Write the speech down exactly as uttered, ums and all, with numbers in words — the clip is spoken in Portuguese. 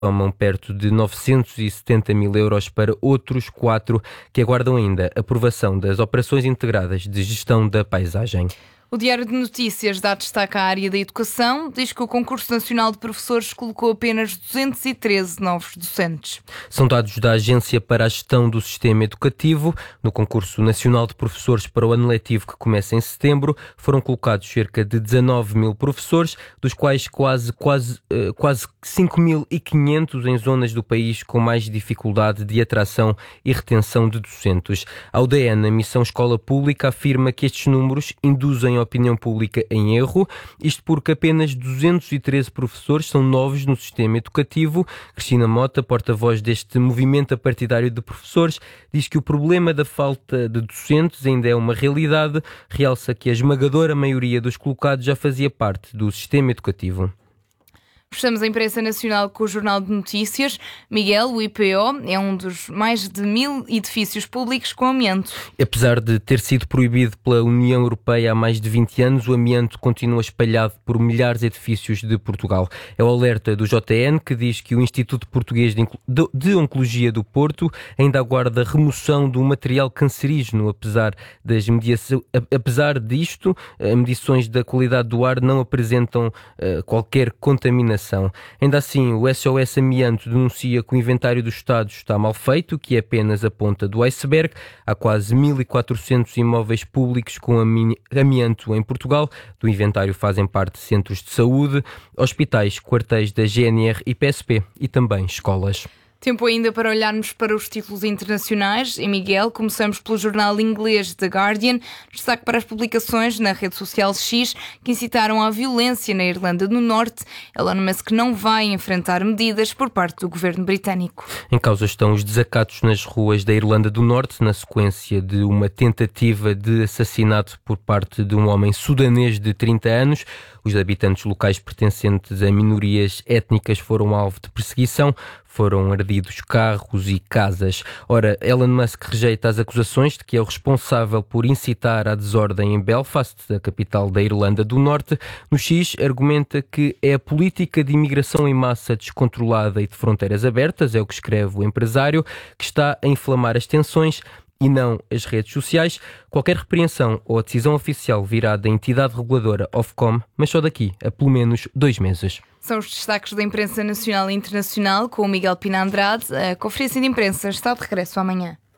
somam perto de novecentos e setenta mil euros para outros quatro que aguardam ainda a aprovação das operações integradas de gestão da paisagem. O Diário de Notícias dá destaque à área da educação. Diz que o Concurso Nacional de Professores colocou apenas duzentos e treze novos docentes. São dados da Agência para a Gestão do Sistema Educativo. No Concurso Nacional de Professores para o ano letivo que começa em setembro, foram colocados cerca de dezanove mil professores, dos quais quase, quase, uh, quase cinco mil e quinhentos em zonas do país com mais dificuldade de atração e retenção de docentes. A U D N, a Missão Escola Pública, afirma que estes números induzem a opinião pública em erro, isto porque apenas duzentos e treze professores são novos no sistema educativo. Cristina Mota, porta-voz deste movimento partidário de professores, diz que o problema da falta de docentes ainda é uma realidade. Realça que a esmagadora maioria dos colocados já fazia parte do sistema educativo. Fechamos a imprensa nacional com o Jornal de Notícias. Miguel, o I P O, é um dos mais de mil edifícios públicos com amianto. Apesar de ter sido proibido pela União Europeia há mais de vinte anos, o amianto continua espalhado por milhares de edifícios de Portugal. É o alerta do J N, que diz que o Instituto Português de Oncologia do Porto ainda aguarda a remoção do material cancerígeno. Apesar, das mediação, apesar disto, medições da qualidade do ar não apresentam uh, qualquer contaminação. Ainda assim, o S O S Amianto denuncia que o inventário do Estado está mal feito, que é apenas a ponta do iceberg. Há quase mil e quatrocentos imóveis públicos com amianto em Portugal. Do inventário fazem parte centros de saúde, hospitais, quartéis da G N R e P S P e também escolas. Tempo ainda para olharmos para os títulos internacionais. Em Miguel, começamos pelo jornal inglês The Guardian. Destaque para as publicações na rede social X que incitaram à violência na Irlanda do Norte. Elon Musk não vai enfrentar medidas por parte do governo britânico. Em causa estão os desacatos nas ruas da Irlanda do Norte, na sequência de uma tentativa de assassinato por parte de um homem sudanês de trinta anos. Os habitantes locais pertencentes a minorias étnicas foram alvo de perseguição. Foram ardidos carros e casas. Ora, Elon Musk rejeita as acusações de que é o responsável por incitar à desordem em Belfast, a capital da Irlanda do Norte. No X, argumenta que é a política de imigração em massa descontrolada e de fronteiras abertas, é o que escreve o empresário, que está a inflamar as tensões e não as redes sociais. Qualquer repreensão ou a decisão oficial virá da entidade reguladora Ofcom, mas só daqui a pelo menos dois meses. São os destaques da imprensa nacional e internacional com o Miguel Pina Andrade. A conferência de imprensa está de regresso amanhã.